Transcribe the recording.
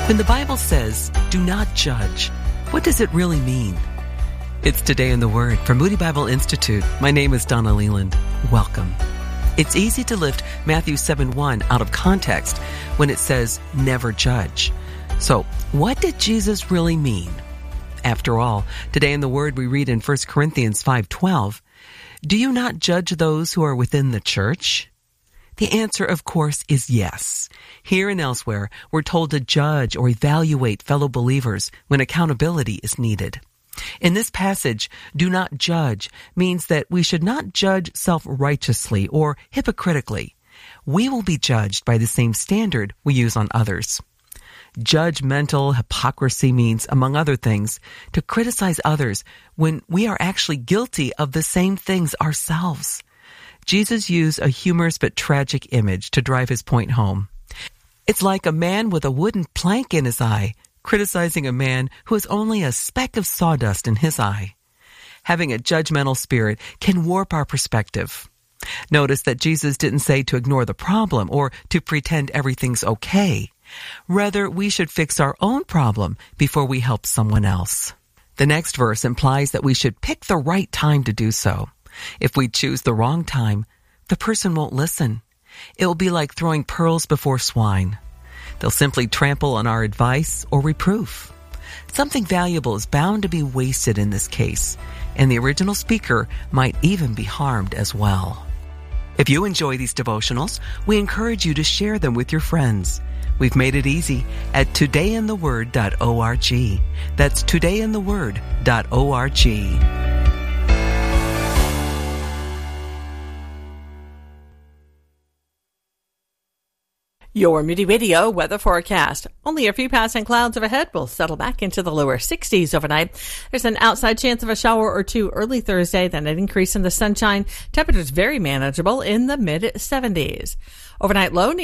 When the Bible says, do not judge, what does it really mean? It's Today in the Word from Moody Bible Institute. My name is Donna Leland. Welcome. It's easy to lift Matthew 7:1 out of context when it says, never judge. So, what did Jesus really mean? After all, today in the Word we read in 1 Corinthians 5:12, do you not judge those who are within the church? The answer, of course, is yes. Here and elsewhere, we're told to judge or evaluate fellow believers when accountability is needed. In this passage, do not judge means that we should not judge self-righteously or hypocritically. We will be judged by the same standard we use on others. Judgmental hypocrisy means, among other things, to criticize others when we are actually guilty of the same things ourselves. Jesus used a humorous but tragic image to drive his point home. It's like a man with a wooden plank in his eye criticizing a man who has only a speck of sawdust in his eye. Having a judgmental spirit can warp our perspective. Notice that Jesus didn't say to ignore the problem or to pretend everything's okay. Rather, we should fix our own problem before we help someone else. The next verse implies that we should pick the right time to do so. If we choose the wrong time, the person won't listen. It will be like throwing pearls before swine. They'll simply trample on our advice or reproof. Something valuable is bound to be wasted in this case, and the original speaker might even be harmed as well. If you enjoy these devotionals, we encourage you to share them with your friends. We've made it easy at todayintheword.org. That's todayintheword.org. Your Moody Radio weather forecast. Only a few passing clouds overhead will settle back into the lower 60s overnight. There's an outside chance of a shower or two early Thursday, then an increase in the sunshine. Temperatures very manageable in the mid-70s. Overnight low near